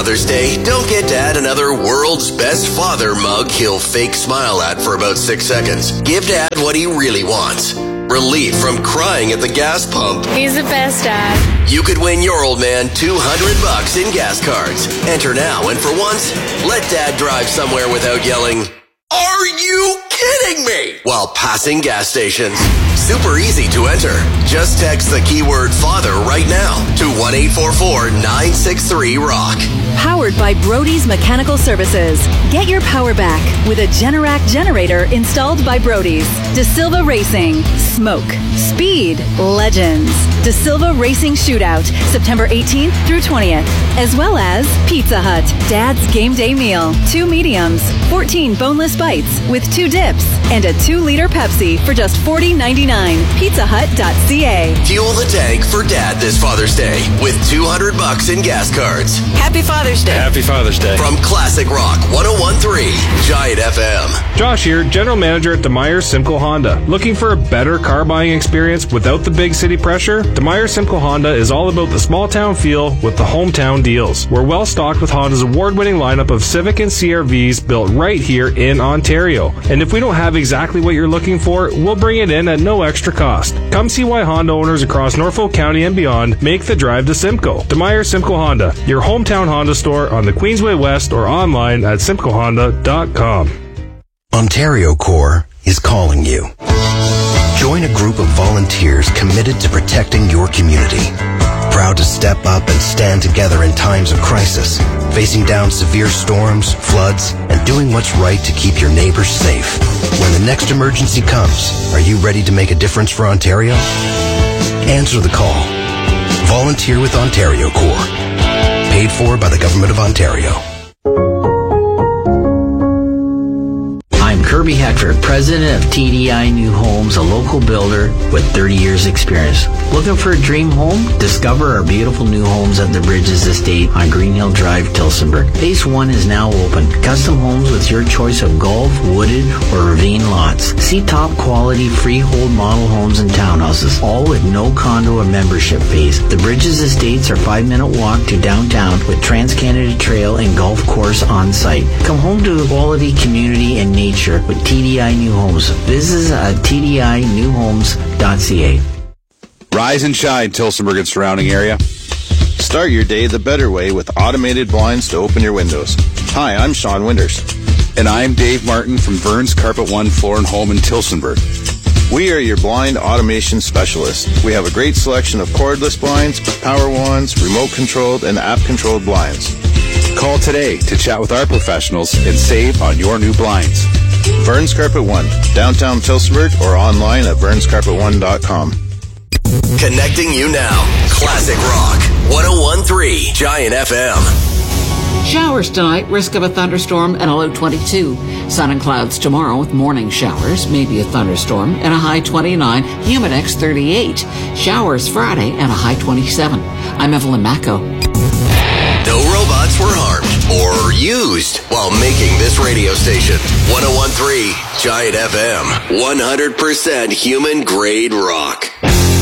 Father's Day, don't get Dad another world's best father mug he'll fake smile at for about 6 seconds. Give Dad what he really wants. Relief from crying at the gas pump. He's the best, Dad. You could win your old man $200 in gas cards. Enter now, and for once, let Dad drive somewhere without yelling, "Are you kidding me?" while passing gas stations. Super easy to enter. Just text the keyword father right now to 1-844-963-ROCK. Powered by Brody's Mechanical Services. Get your power back with a Generac generator installed by Brody's. DeSilva Racing. Smoke. Speed. Legends. DeSilva Racing Shootout. September 18th through 20th. As well as Pizza Hut. Dad's Game Day Meal. 2 mediums. 14 boneless bites with 2 dips. And a 2-liter Pepsi for just $40.99. PizzaHut.ca. Fuel the tank for Dad this Father's Day with $200 in gas cards. Happy Father's Day. Happy Father's Day. From Classic Rock 101.3 Giant FM. Josh here, General Manager at DeMeyer Simcoe Honda. Looking for a better car buying experience without the big city pressure? DeMeyer Simcoe Honda is all about the small town feel with the hometown deals. We're well stocked with Honda's award-winning lineup of Civic and CR-Vs built right here in Ontario. And if we don't have exactly what you're looking for, we'll bring it in at no extra cost. Come see why Honda owners across Norfolk County and beyond make the drive to Simcoe. DeMeyer Simcoe Honda, your hometown Honda store on the Queensway West or online at simcoehonda.com. Ontario Corps is calling you. Join a group of volunteers committed to protecting your community. Proud to step up and stand together in times of crisis, facing down severe storms, floods, and doing what's right to keep your neighbors safe. When the next emergency comes, are you ready to make a difference for Ontario? Answer the call. Volunteer with Ontario Corps. Paid for by the Government of Ontario. I'm Kirby Heckford, president of TDI New Homes, a local builder with 30 years experience. Looking for a dream home? Discover our beautiful new homes at the Bridges Estate on Greenhill Drive, Tillsonburg. Phase 1 is now open. Custom homes with your choice of golf, wooded, or ravine lots. See top quality freehold model homes and townhouses, all with no condo or membership fees. The Bridges Estates are 5-minute walk to downtown with Trans-Canada Trail and golf course on site. Come home to a quality community and nature with TDI New Homes. Visit us at tdinewhomes.ca. Rise and shine, Tillsonburg and surrounding area. Start your day the better way with automated blinds to open your windows. Hi, I'm Sean Winters. And I'm Dave Martin from Vern's Carpet One Floor and Home in Tillsonburg. We are your blind automation specialists. We have a great selection of cordless blinds, power wands, remote-controlled, and app-controlled blinds. Call today to chat with our professionals and save on your new blinds. Vern's Carpet One, downtown Tillsonburg, or online at vernscarpet1.com. Connecting you now. Classic Rock 101.3 Giant FM. Showers tonight, risk of a thunderstorm and a low 22. Sun and clouds tomorrow with morning showers, maybe a thunderstorm, and a high 29. Humidex 38. Showers Friday and a high 27. I'm Evelyn Macco. No robots were harmed or used while making this radio station. 101.3 Giant FM. 100% human grade rock.